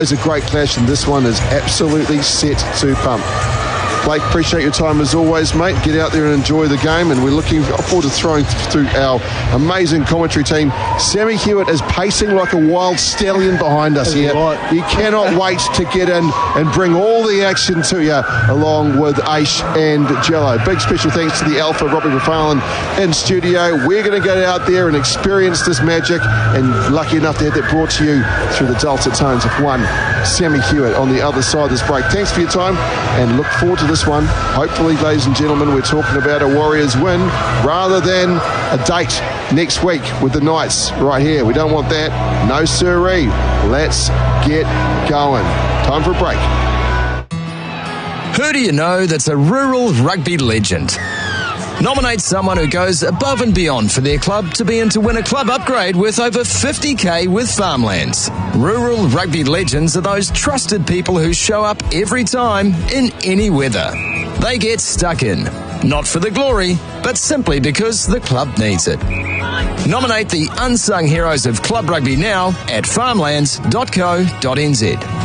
It's a great clash, and this one is absolutely set to pump. Blake, appreciate your time as always, mate. Get out there and enjoy the game, and we're looking forward to throwing through our amazing commentary team. Sammy Hewitt is pacing like a wild stallion behind us here. Right. He cannot wait to get in and bring all the action to you, along with Aish and Jello. Big special thanks to the Alpha, Robbie McFarlane, in studio. We're going to get out there and experience this magic, and lucky enough to have that brought to you through the dulcet tones of one Sammy Hewitt on the other side of this break. Thanks for your time, and look forward to this one. Hopefully, ladies and gentlemen, we're talking about a Warriors win rather than a date next week with the Knights right here. We don't want that. No siree. Let's get going. Time for a break. Who do you know that's a rural rugby legend? Nominate someone who goes above and beyond for their club to be in to win a club upgrade worth over $50,000 with Farmlands. Rural rugby legends are those trusted people who show up every time in any weather. They get stuck in, not for the glory, but simply because the club needs it. Nominate the unsung heroes of club rugby now at farmlands.co.nz.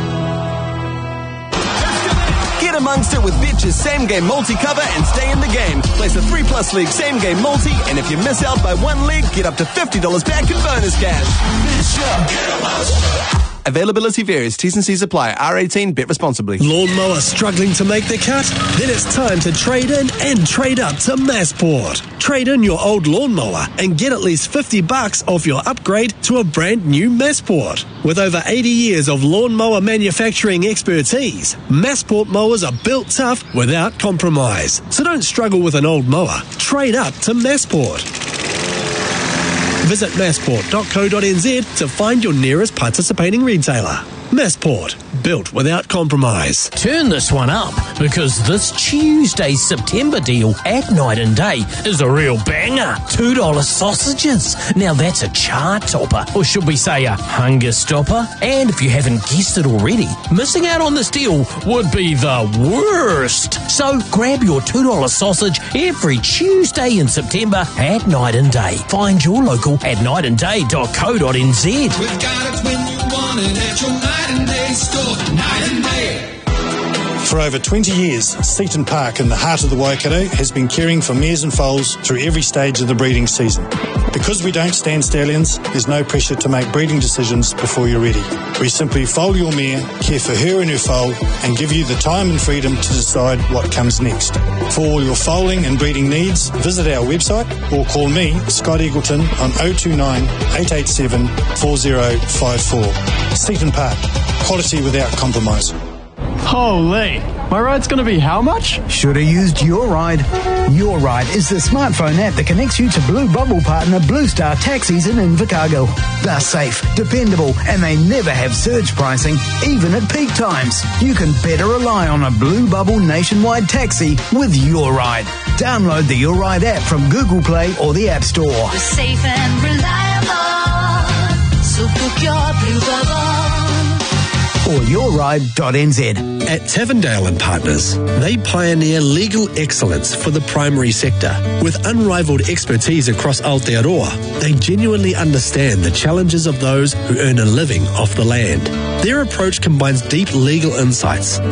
Get amongst it with Betch's same-game multi-cover and stay in the game. Place a 3+ league same-game multi, and if you miss out by one league, get up to $50 back in bonus cash. Availability varies. T's and C's apply. R18. Bet responsibly. Lawnmower struggling to make the cut? Then it's time to trade in and trade up to Massport. Trade in your old lawnmower and get at least $50 off your upgrade to a brand new Massport. With over 80 years of lawnmower manufacturing expertise, Massport mowers are built tough without compromise. So don't struggle with an old mower. Trade up to Massport. Visit massport.co.nz to find your nearest participating retailer. Massport, built without compromise. Turn this one up, because this Tuesday's September deal at Night and Day is a real banger. $2 sausages. Now that's a chart topper, or should we say a hunger stopper? And if you haven't guessed it already, missing out on this deal would be the worst. So grab your $2 sausage every Tuesday in September at Night and Day. Find your local at nightandday.co.nz. We've got it when you want it at your Night and Day store. Night and Day. For over 20 years, Seaton Park in the heart of the Waikato has been caring for mares and foals through every stage of the breeding season. Because we don't stand stallions, there's no pressure to make breeding decisions before you're ready. We simply foal your mare, care for her and her foal, and give you the time and freedom to decide what comes next. For all your foaling and breeding needs, visit our website or call me, Scott Eagleton, on 029 887 4054. Seaton Park, quality without compromise. Holy, my ride's going to be how much? Should have used Your Ride. Your Ride is the smartphone app that connects you to Blue Bubble partner Blue Star Taxis in Invercargill. They're safe, dependable, and they never have surge pricing, even at peak times. You can better rely on a Blue Bubble nationwide taxi with Your Ride. Download the Your Ride app from Google Play or the App Store. We're safe and reliable, so book your Blue Bubble. Or yourride.nz. At Tavendale and Partners, they pioneer legal excellence for the primary sector. With unrivaled expertise across Aotearoa, they genuinely understand the challenges of those who earn a living off the land. Their approach combines deep legal insights